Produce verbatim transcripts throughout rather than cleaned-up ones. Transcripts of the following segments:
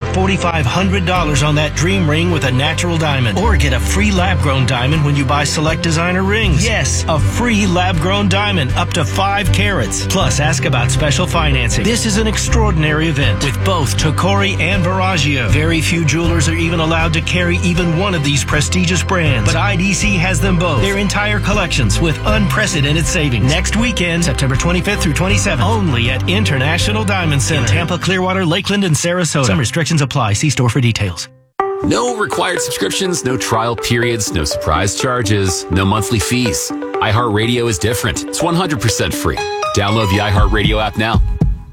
four thousand five hundred dollars on that dream ring with a natural diamond. Or get a free lab-grown diamond when you buy select designer rings. Yes, a free lab-grown diamond up to five carats. Plus, ask about special financing. This is an extraordinary event with both Tacori and Veragio. Very few jewelers are even allowed to carry even one of these prestigious brands. But I D C has them both. Their entire collections with unprecedented savings. Next weekend, September twenty-fifth through twenty-seventh, only at International Diamond Center in Tampa, Clearwater, Lakeland, and Sarasota. Some restrictions apply. See store for details. No required subscriptions, no trial periods, no surprise charges, no monthly fees. iHeartRadio is different. It's one hundred percent free. Download the iHeartRadio app now.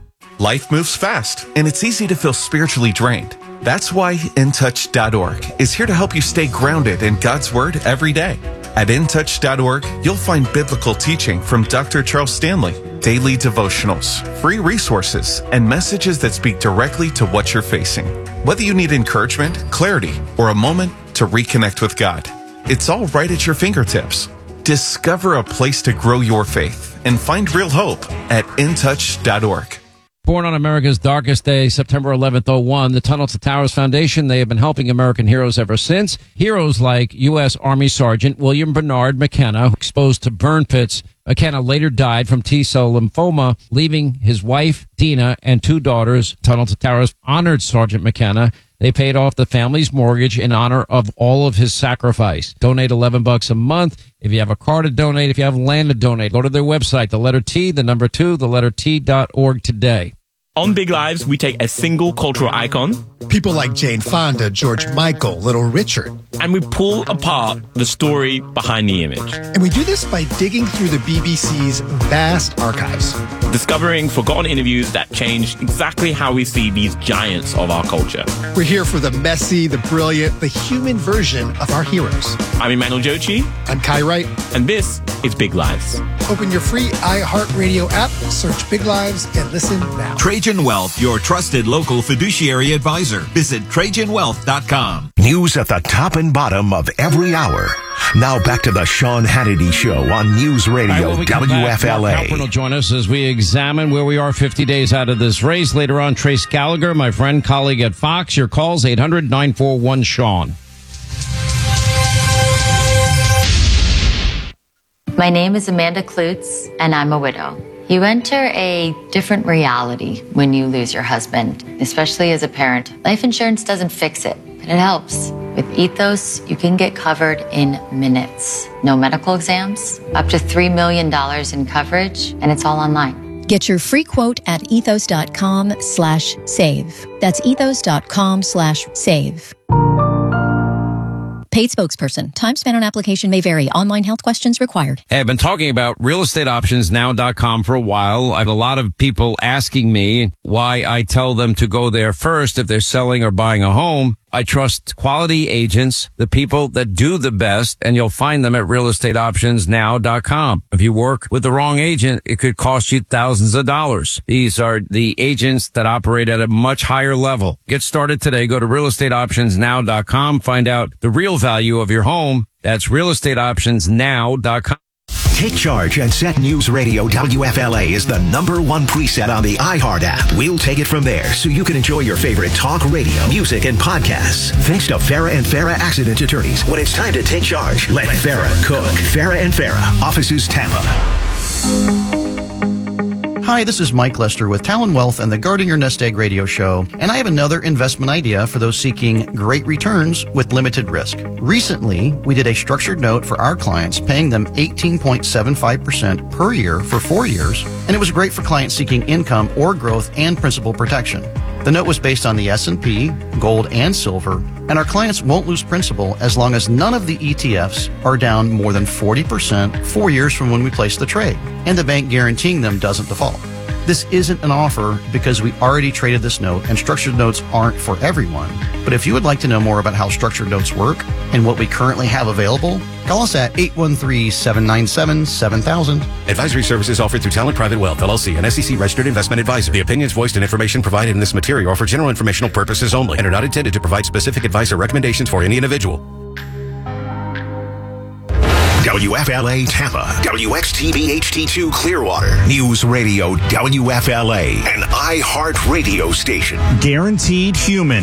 Life moves fast, and it's easy to feel spiritually drained. That's why in touch dot org is here to help you stay grounded in God's Word every day. At in touch dot org, you'll find biblical teaching from Doctor Charles Stanley, daily devotionals, free resources, and messages that speak directly to what you're facing. Whether you need encouragement, clarity, or a moment to reconnect with God, it's all right at your fingertips. Discover a place to grow your faith and find real hope at in touch dot org. Born on America's darkest day, September eleventh, oh one, the Tunnel to Towers Foundation, they have been helping American heroes ever since. Heroes like U S. Army Sergeant William Bernard McKenna, exposed to burn pits. McKenna later died from T-cell lymphoma, leaving his wife, Dina, and two daughters. Tunnel to Towers honored Sergeant McKenna. They paid off the family's mortgage in honor of all of his sacrifice. Donate eleven bucks a month. If you have a car to donate, if you have land to donate, go to their website, the letter T, the number two, the letter T dot org today. On Big Lives, we take a single cultural icon, people like Jane Fonda, George Michael, Little Richard, and we pull apart the story behind the image. And we do this by digging through the B B C's vast archives, discovering forgotten interviews that changed exactly how we see these giants of our culture. We're here for the messy, the brilliant, the human version of our heroes. I'm Emmanuel Jochi. I'm Kai Wright. And this is Big Lives. Open your free iHeartRadio app, search Big Lives, and listen now. Trajan Wealth, your trusted local fiduciary advisor. Visit Trajan Wealth dot com. News at the top and bottom of every hour. Now back to the Sean Hannity Show on News Radio right, W F L A. Mark Halperin will join us as we examine where we are fifty days out of this race. Later on, Trace Gallagher, my friend, colleague at Fox. Your calls, eight hundred, nine four one, Sean. My name is Amanda Klutz, and I'm a widow. You enter a different reality when you lose your husband, especially as a parent. Life insurance doesn't fix it, but it helps. With Ethos, you can get covered in minutes. No medical exams, up to three million dollars in coverage, and it's all online. Get your free quote at ethos.com slash save. That's ethos.com slash save. Paid spokesperson. Time spent on application may vary. Online health questions required. Hey, I've been talking about real estate options now dot com for a while. I have a lot of people asking me why I tell them to go there first if they're selling or buying a home. I trust quality agents, the people that do the best, and you'll find them at real estate options now dot com. If you work with the wrong agent, it could cost you thousands of dollars. These are the agents that operate at a much higher level. Get started today. Go to real estate options now dot com. Find out the real value of your home. That's real estate options now dot com. Take charge and set News Radio W F L A is the number one preset on the iHeart app. We'll take it from there so you can enjoy your favorite talk radio, music, and podcasts. Thanks to Farah and Farah Accident Attorneys. When it's time to take charge, let Farah cook. Farah and Farah, offices Tampa. Hi, this is Mike Lester with Talon Wealth and the Guarding Your Nest Egg radio show, and I have another investment idea for those seeking great returns with limited risk. Recently, we did a structured note for our clients, paying them eighteen point seven five percent per year for four years, and it was great for clients seeking income or growth and principal protection. The note was based on the S and P, gold, and silver, and our clients won't lose principal as long as none of the E T Fs are down more than forty percent four years from when we placed the trade, and the bank guaranteeing them doesn't default. This isn't an offer because we already traded this note, and structured notes aren't for everyone. But if you would like to know more about how structured notes work and what we currently have available, call us at eight one three, seven nine seven, seven thousand. Advisory services offered through Talent Private Wealth, L L C, an S E C-registered investment advisor. The opinions voiced and information provided in this material are for general informational purposes only and are not intended to provide specific advice or recommendations for any individual. W F L A Tampa, W X T B H D two Clearwater, News Radio W F L A, an iHeart radio station. Guaranteed human.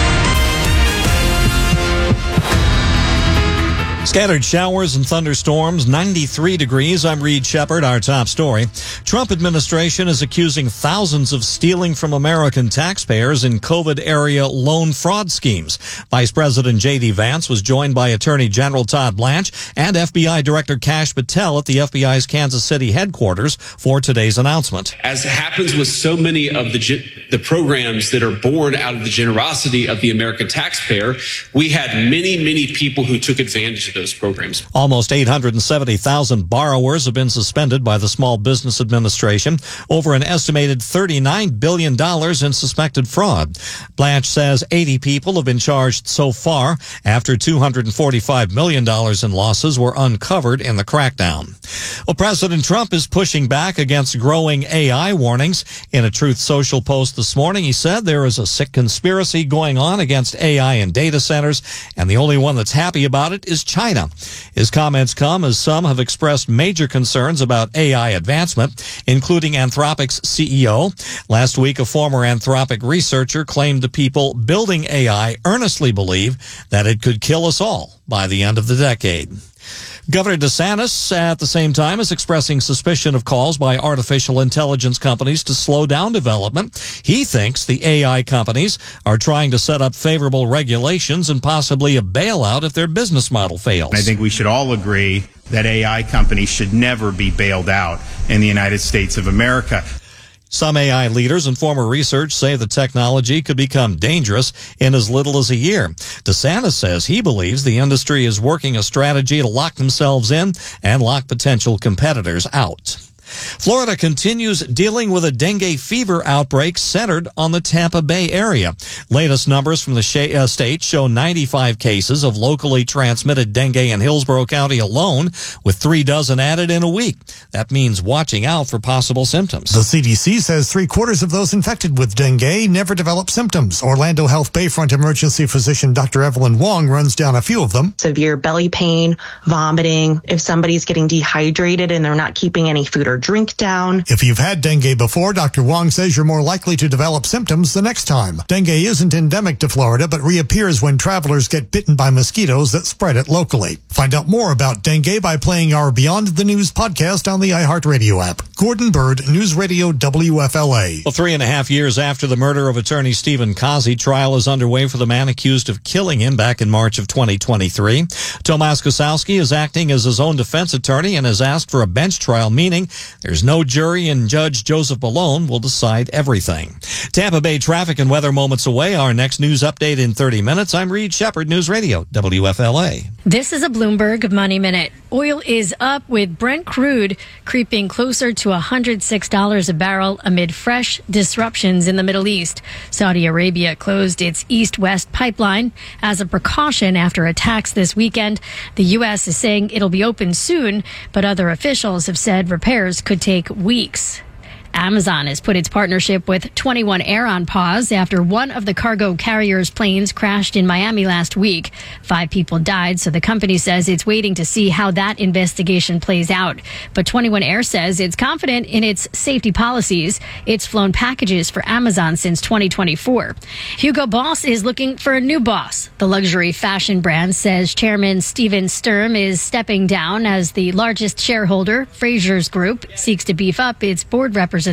Scattered showers and thunderstorms, ninety-three degrees. I'm Reed Shepard. Our top story. Trump administration is accusing thousands of stealing from American taxpayers in COVID-area loan fraud schemes. Vice President J D. Vance was joined by Attorney General Todd Blanche and F B I Director Kash Patel at the F B I's Kansas City headquarters for today's announcement. As happens with so many of the the programs that are born out of the generosity of the American taxpayer, we had many, many people who took advantage of those programs. Almost eight hundred seventy thousand borrowers have been suspended by the Small Business Administration over an estimated thirty-nine billion dollars in suspected fraud. Blanche says eighty people have been charged so far after two hundred forty-five million dollars in losses were uncovered in the crackdown. Well, President Trump is pushing back against growing A I warnings. In a Truth Social post this morning, he said there is a sick conspiracy going on against A I and data centers, and the only one that's happy about it is China. China. His comments come as some have expressed major concerns about A I advancement, including Anthropic's C E O. Last week, a former Anthropic researcher claimed the people building A I earnestly believe that it could kill us all by the end of the decade. Governor DeSantis, at the same time, is expressing suspicion of calls by artificial intelligence companies to slow down development. He thinks the A I companies are trying to set up favorable regulations and possibly a bailout if their business model fails. I think we should all agree that A I companies should never be bailed out in the United States of America. Some A I leaders and former research say the technology could become dangerous in as little as a year. DeSantis says he believes the industry is working a strategy to lock themselves in and lock potential competitors out. Florida continues dealing with a dengue fever outbreak centered on the Tampa Bay area. Latest numbers from the sh- uh, state show ninety-five cases of locally transmitted dengue in Hillsborough County alone, with three dozen added in a week. That means watching out for possible symptoms. The C D C says three quarters of those infected with dengue never develop symptoms. Orlando Health Bayfront emergency physician Doctor Evelyn Wong runs down a few of them. Severe belly pain, vomiting, if somebody's getting dehydrated and they're not keeping any food or drink down. If you've had dengue before, Doctor Wong says you're more likely to develop symptoms the next time. Dengue isn't endemic to Florida, but reappears when travelers get bitten by mosquitoes that spread it locally. Find out more about dengue by playing our Beyond the News podcast on the iHeartRadio app. Gordon Bird, News Radio W F L A. Well, three and a half years after the murder of attorney Stephen Kazi, trial is underway for the man accused of killing him back in March of twenty twenty-three. Tomas Kosowski is acting as his own defense attorney and has asked for a bench trial, meaning there's no jury and Judge Joseph Malone will decide everything. Tampa Bay traffic and weather moments away. Our next news update in thirty minutes. I'm Reed Shepard, News Radio W F L A. This is a Bloomberg Money Minute. Oil is up with Brent crude creeping closer to one hundred six dollars a barrel amid fresh disruptions in the Middle East. Saudi Arabia closed its east-west pipeline as a precaution after attacks this weekend. The U S is saying it'll be open soon, but other officials have said repairs could take weeks. Amazon has put its partnership with twenty-one Air on pause after one of the cargo carrier's planes crashed in Miami last week. Five people died, so the company says it's waiting to see how that investigation plays out. But twenty-one Air says it's confident in its safety policies. It's flown packages for Amazon since twenty twenty-four. Hugo Boss is looking for a new boss. The luxury fashion brand says Chairman Steven Sturm is stepping down as the largest shareholder. Frasers Group seeks to beef up its board representation.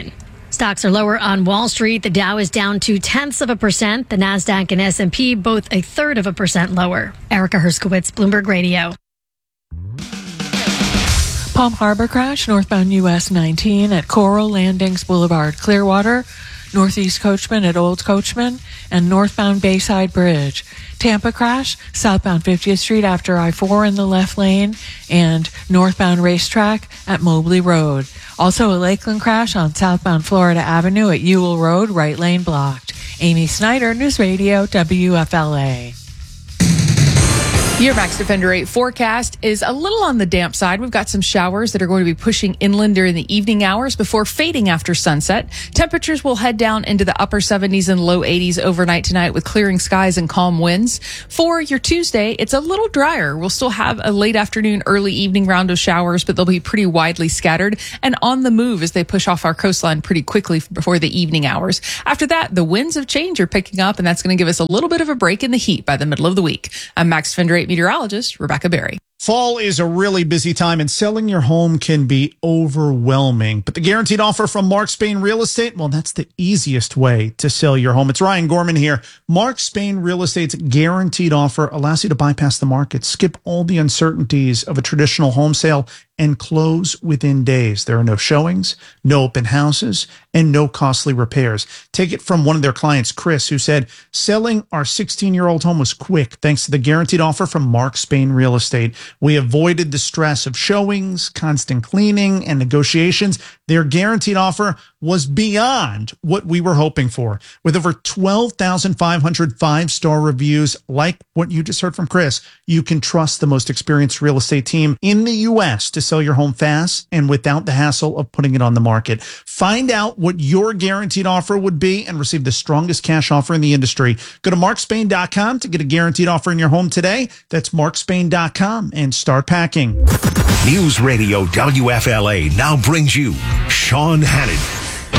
Stocks are lower on Wall Street. The Dow is down two tenths of a percent. The Nasdaq and S and P both a third of a percent lower. Erica Herskowitz, Bloomberg Radio. Palm Harbor crash, northbound U S nineteen at Coral Landings Boulevard, Clearwater. Northeast Coachman at Old Coachman, and northbound Bayside Bridge. Tampa crash, southbound fiftieth Street after I four in the left lane, and northbound Racetrack at Mobley Road. Also a Lakeland crash on southbound Florida Avenue at Ewell Road, right lane blocked. Amy Snyder, News Radio W F L A. Your Max Defender eight forecast is a little on the damp side. We've got some showers that are going to be pushing inland during the evening hours before fading after sunset. Temperatures will head down into the upper seventies and low eighties overnight tonight with clearing skies and calm winds. For your Tuesday, it's a little drier. We'll still have a late afternoon, early evening round of showers, but they'll be pretty widely scattered and on the move as they push off our coastline pretty quickly before the evening hours. After that, the winds of change are picking up, and that's going to give us a little bit of a break in the heat by the middle of the week. I'm Max Defender eight meteorologist Rebecca Berry. Fall is a really busy time, and selling your home can be overwhelming. But the guaranteed offer from Mark Spain Real Estate, well, that's the easiest way to sell your home. It's Ryan Gorman here. Mark Spain Real Estate's guaranteed offer allows you to bypass the market, skip all the uncertainties of a traditional home sale, and close within days. There are no showings, no open houses, and no costly repairs. Take it from one of their clients, Chris, who said, selling our sixteen-year-old home was quick thanks to the guaranteed offer from Mark Spain Real Estate. We avoided the stress of showings, constant cleaning, and negotiations. Their guaranteed offer was beyond what we were hoping for. With over twelve thousand five hundred five-star reviews, like what you just heard from Chris, you can trust the most experienced real estate team in the U S to sell your home fast and without the hassle of putting it on the market. Find out what your guaranteed offer would be and receive the strongest cash offer in the industry. Go to mark spain dot com to get a guaranteed offer in your home today. That's mark spain dot com and start packing. News Radio W F L A now brings you Sean Hannon.